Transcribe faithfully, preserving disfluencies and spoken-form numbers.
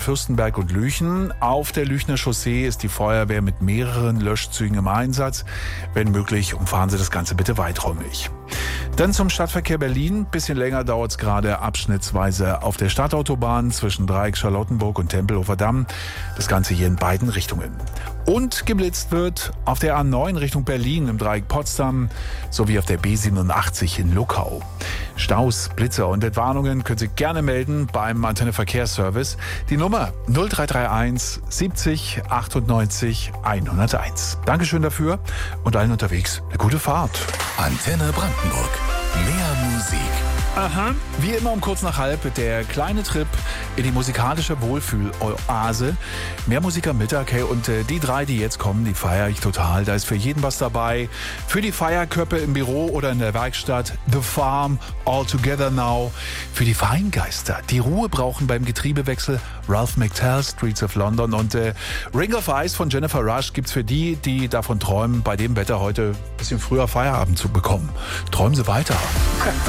Fürstenberg und Lüchen. Auf der Lüchner Chaussee ist die Feuerwehr mit mehreren Löschzügen im Einsatz. Wenn möglich, umfahren Sie das Ganze bitte weiträumig. Dann zum Stadtverkehr Berlin. Bisschen länger dauert es gerade abschnittsweise auf der Stadtautobahn zwischen Dreieck Charlottenburg und Tempelhofer Damm. Das Ganze hier in beiden Richtungen. Und geblitzt wird auf der A neun Richtung Berlin im Dreieck Potsdam sowie auf der B siebenundachtzig in Luckau. Staus, Blitze und Entwarnungen können Sie gerne melden beim Antenne Verkehrsservice. Die Nummer null drei drei eins siebzig achtundneunzig hunderteins. Dankeschön dafür und allen unterwegs eine gute Fahrt. Antenne Brandenburg. Mehr Musik. Aha. Wie immer um kurz nach halb der kleine Trip in die musikalische Wohlfühl-Oase. Mehr Musik am Mittag, hey, und äh, die drei, die jetzt kommen, die feiere ich total. Da ist für jeden was dabei. Für die Feierköppe im Büro oder in der Werkstatt, The Farm, All Together Now. Für die Feingeister, die Ruhe brauchen beim Getriebewechsel, Ralph McTell, Streets of London, und äh, Ring of Ice von Jennifer Rush gibt's für die, die davon träumen, bei dem Wetter heute ein bisschen früher Feierabend zu bekommen. Träumen Sie weiter.